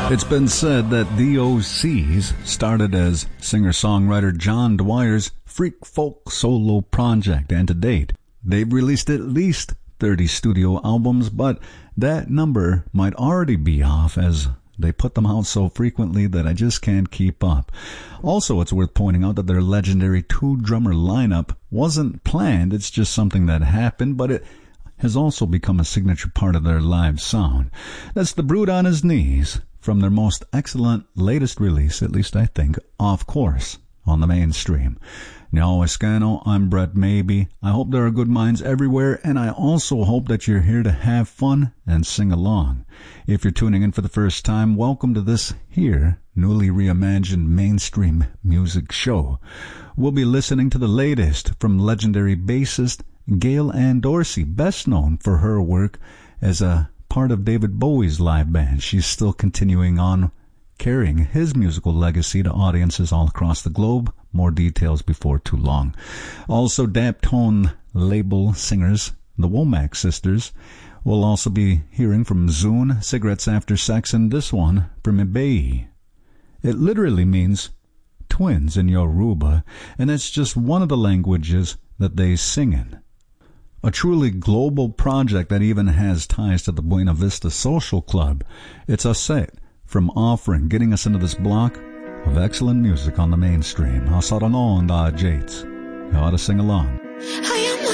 It's been said that the OCs started as singer-songwriter John Dwyer's freak folk solo project, and to date, they've released at least 30 studio albums, but that number might already be off as they put them out so frequently that I just can't keep up. Also, it's worth pointing out that their legendary two-drummer lineup wasn't planned. It's just something that happened, but it has also become a signature part of their live sound. That's The Brood on His Knees, from their most excellent latest release, at least I think, Off Course, on the Mainstream. Now, Escano, I'm Brett Maybe. I hope there are good minds everywhere, and I also hope that you're here to have fun and sing along. If you're tuning in for the first time, welcome to this here, newly reimagined mainstream music show. We'll be listening to the latest from legendary bassist Gail Ann Dorsey, best known for her work as a part of David Bowie's live band. She's still continuing on, carrying his musical legacy to audiences all across the globe. More details before too long. Also, Daptone label singers, the Womack sisters. We'll also be hearing from Zune, Cigarettes After Sex, and this one, Primibei. It literally means twins in Yoruba, and it's just one of the languages that they sing in. A truly global project that even has ties to the Buena Vista Social Club. It's a set from Offering, getting us into this block of excellent music on the Mainstream. I'll start on da Jates. You ought to sing along.